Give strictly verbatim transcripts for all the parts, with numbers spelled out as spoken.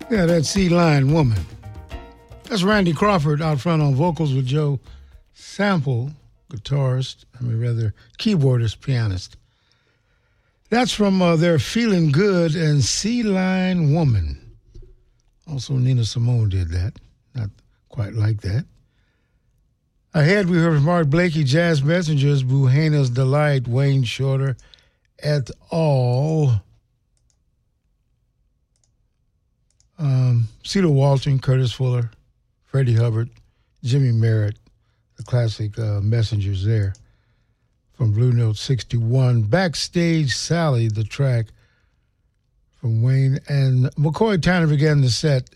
Yeah, that Sea Lion Woman. That's Randy Crawford out front on vocals with Joe Sample, guitarist, I mean, rather, keyboardist, pianist. That's from uh, their Feeling Good and Sea Lion Woman. Also, Nina Simone did that. Not quite like that. Ahead, we heard from Mark Blakey, Jazz Messengers, Buhena's Delight, Wayne Shorter, et al. Um, Cedar Walton, Curtis Fuller, Freddie Hubbard, Jimmy Merritt, the classic uh, Messengers there from Blue Note sixty-one. Backstage Sally, the track from Wayne. And McCoy Tyner began the set.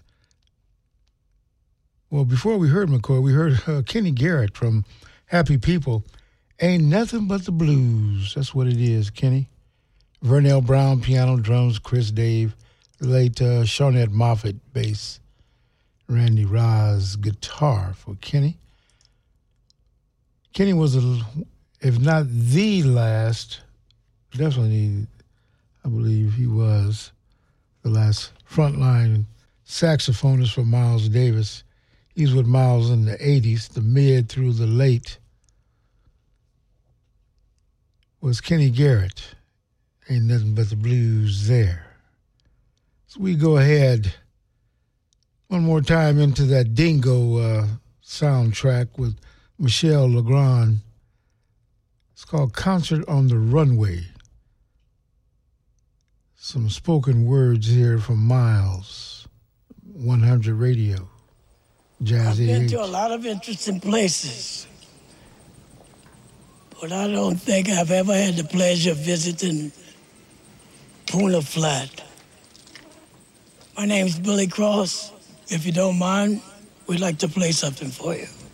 Well, before we heard McCoy, we heard uh, Kenny Garrett from Happy People. Ain't Nothing But the Blues. That's what it is, Kenny. Vernell Brown, piano, drums, Chris Dave, the late uh, Shawnette Moffett, bass, Randy Roz, guitar for Kenny. Kenny was, a, if not the last, definitely, I believe he was the last frontline saxophonist for Miles Davis. He was with Miles in the eighties, the mid through the late, was Kenny Garrett. Ain't Nothing But the Blues there. So we go ahead one more time into that Dingo uh, soundtrack with Michel Legrand. It's called Concert on the Runway. Some spoken words here from Miles, one hundred Radio. Jazz I've been A H. to a lot of interesting places, but I don't think I've ever had the pleasure of visiting Puna Flat. My name's Billy Cross. If you don't mind, we'd like to play something for you.